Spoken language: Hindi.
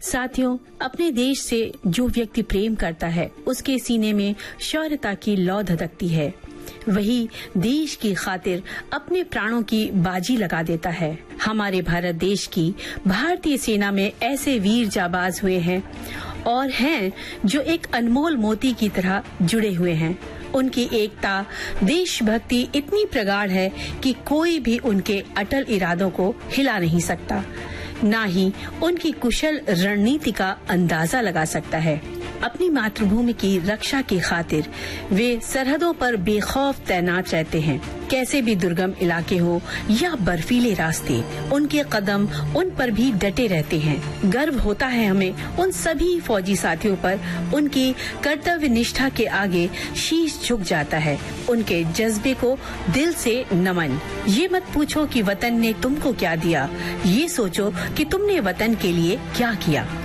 साथियों, अपने देश से जो व्यक्ति प्रेम करता है उसके सीने में शौर्यता की लौ धधकती है। वही देश की खातिर अपने प्राणों की बाजी लगा देता है। हमारे भारत देश की भारतीय सेना में ऐसे वीर जाबाज हुए हैं और हैं जो एक अनमोल मोती की तरह जुड़े हुए हैं। उनकी एकता, देशभक्ति इतनी प्रगाढ़ है कि कोई भी उनके अटल इरादों को हिला नहीं सकता, ना ही उनकी कुशल रणनीति का अंदाजा लगा सकता है। अपनी मातृभूमि की रक्षा की खातिर वे सरहदों पर बेखौफ तैनात रहते हैं। कैसे भी दुर्गम इलाके हो या बर्फीले रास्ते, उनके कदम उन पर भी डटे रहते हैं। गर्व होता है हमें उन सभी फौजी साथियों पर। उनकी कर्तव्य निष्ठा के आगे शीश झुक जाता है। उनके जज्बे को दिल से नमन। ये मत पूछो कि वतन ने तुमको क्या दिया, ये सोचो कि तुमने वतन के लिए क्या किया।